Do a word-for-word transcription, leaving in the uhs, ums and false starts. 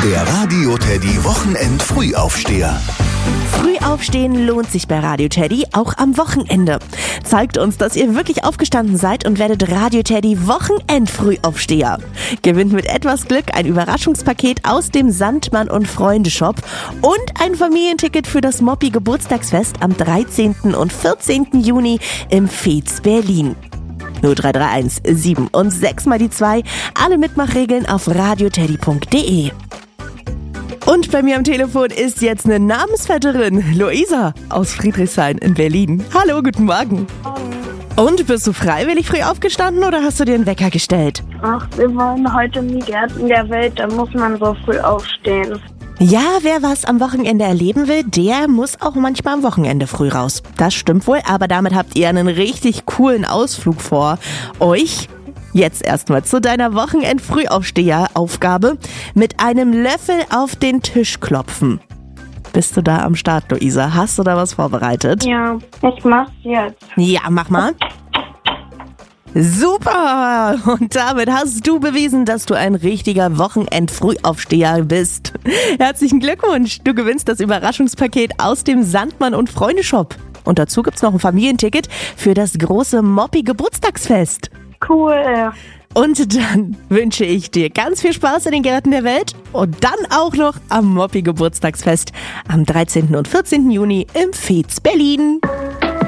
Der Radio Teddy Wochenend Frühaufsteher. Früh aufstehen lohnt sich bei Radio Teddy, auch am Wochenende. Zeigt uns, dass ihr wirklich aufgestanden seid und werdet Radio Teddy Wochenend Frühaufsteher. Gewinnt mit etwas Glück ein Überraschungspaket aus dem Sandmann und Freunde Shop und ein Familienticket für das Moppi Geburtstagsfest am dreizehnten und vierzehnten Juni im Veets Berlin. null drei drei eins sieben und sechs mal die zwei. Alle Mitmachregeln auf radioteddy punkt de. Und bei mir am Telefon ist jetzt eine Namensvetterin, Luisa aus Friedrichshain in Berlin. Hallo, guten Morgen. Hallo. Und bist du freiwillig früh aufgestanden oder hast du dir einen Wecker gestellt? Ach, wir waren heute nie Gärten der Welt, da muss man so früh aufstehen. Ja, wer was am Wochenende erleben will, der muss auch manchmal am Wochenende früh raus. Das stimmt wohl, aber damit habt ihr einen richtig coolen Ausflug vor euch. Jetzt erstmal zu deiner Wochenend-Frühaufsteher-Aufgabe. Mit einem Löffel auf den Tisch klopfen. Bist du da am Start, Luisa? Hast du da was vorbereitet? Ja, ich mach's jetzt. Ja, mach mal. Super! Und damit hast du bewiesen, dass du ein richtiger Wochenend-Frühaufsteher bist. Herzlichen Glückwunsch! Du gewinnst das Überraschungspaket aus dem Sandmann und Freunde Shop. Und dazu gibt's noch ein Familienticket für das große Moppi Geburtstagsfest. Cool. Und dann wünsche ich dir ganz viel Spaß in den Gärten der Welt und dann auch noch am Moppi Geburtstagsfest am dreizehnten und vierzehnten Juni im Veets Berlin.